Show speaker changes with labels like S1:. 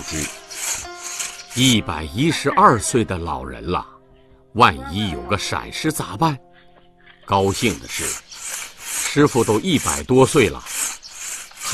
S1: 112岁的老人了，万一有个闪失咋办？高兴的是，师傅都100多岁了，